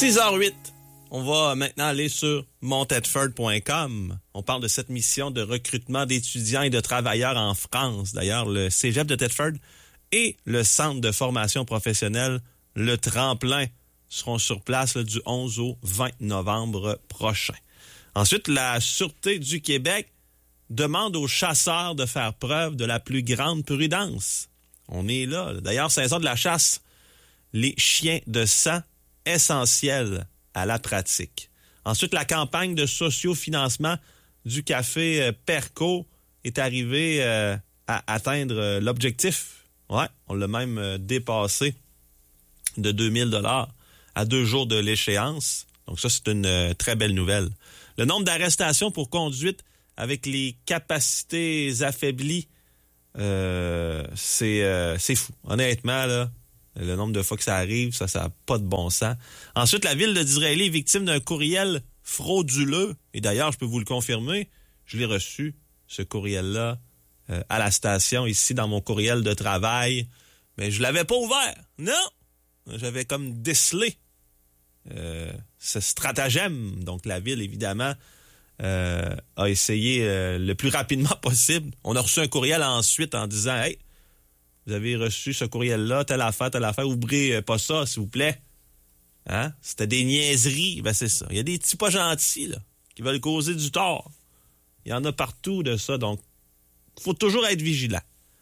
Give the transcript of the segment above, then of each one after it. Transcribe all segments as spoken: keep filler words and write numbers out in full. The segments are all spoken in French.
six heures huit. On va maintenant aller sur mont tedford point com. On parle de cette mission de recrutement d'étudiants et de travailleurs en France. D'ailleurs, le Cégep de Tedford et le Centre de formation professionnelle, le Tremplin, seront sur place là, du onze au vingt novembre prochain. Ensuite, la Sûreté du Québec demande aux chasseurs de faire preuve de la plus grande prudence. On est là. D'ailleurs, saison de la chasse, les chiens de sang, essentiels à la pratique. Ensuite, la campagne de sociofinancement du café euh, Perco est arrivée euh, à atteindre euh, l'objectif. Ouais, on l'a même euh, dépassé de deux mille dollars à deux jours de l'échéance. Donc ça, c'est une euh, très belle nouvelle. Le nombre d'arrestations pour conduite avec les capacités affaiblies, euh, c'est, euh, c'est fou. Honnêtement, là, le nombre de fois que ça arrive, ça, ça n'a pas de bon sens. Ensuite, la ville de Disraeli est victime d'un courriel frauduleux. Et d'ailleurs, je peux vous le confirmer, je l'ai reçu, ce courriel-là, euh, à la station, ici, dans mon courriel de travail. Mais je l'avais pas ouvert. Non! J'avais comme décelé euh, ce stratagème. Donc, la ville, évidemment, euh, a essayé euh, le plus rapidement possible. On a reçu un courriel ensuite en disant « Hey, vous avez reçu ce courriel-là, telle affaire, telle affaire, ouvrez pas ça, s'il vous plaît. » Hein? C'était des niaiseries. Ben, c'est ça. Il y a des petits pas gentils, là, qui veulent causer du tort. Il y en a partout de ça. Donc, il faut toujours être vigilant.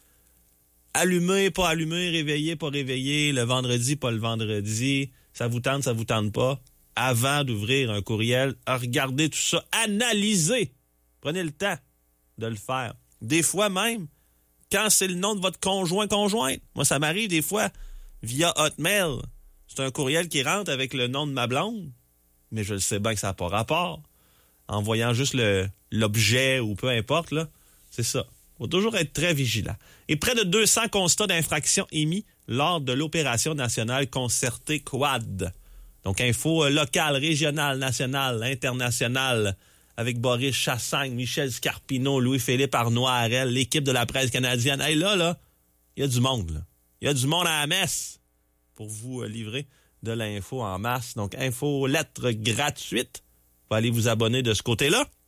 Allumer, pas allumer, réveiller, pas réveiller, le vendredi, pas le vendredi. Ça vous tente, ça vous tente pas. Avant d'ouvrir un courriel, regardez tout ça, analysez. Prenez le temps de le faire. Des fois même, quand c'est le nom de votre conjoint, conjointe. Moi, ça m'arrive des fois via Hotmail. C'est un courriel qui rentre avec le nom de ma blonde, mais je le sais bien que ça n'a pas rapport. En voyant juste le, l'objet ou peu importe, là, c'est ça. Il faut toujours être très vigilant. Et près de deux cents constats d'infraction émis lors de l'opération nationale concertée Quad. Donc, info locale, régionale, nationale, internationale, avec Boris Chassagne, Michel Scarpino, Louis-Philippe Arnoirel, l'équipe de la presse canadienne. Hey, là, là, il y a du monde, là. Il y a du monde à la messe pour vous euh, livrer de l'info en masse. Donc, info lettre gratuite. Vous allez vous abonner de ce côté-là.